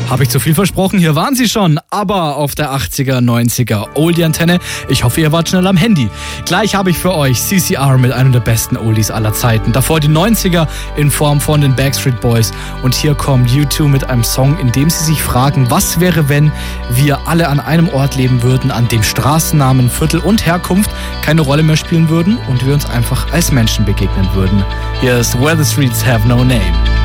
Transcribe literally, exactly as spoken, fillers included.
Habe ich zu viel versprochen? Hier waren sie schon. Aber auf der achtziger, neunziger Oldie-Antenne. Ich hoffe, ihr wart schnell am Handy. Gleich habe ich für euch C C R mit einem der besten Oldies aller Zeiten. Davor die neunziger in Form von den Backstreet Boys. Und hier kommt U zwei mit einem Song, in dem sie sich fragen, was wäre, wenn wir alle an einem Ort leben würden, an dem Straßennamen, Viertel und Herkunft keine Rolle mehr spielen würden und wir uns einfach als Menschen begegnen würden. Hier ist Where the Streets Have No Name.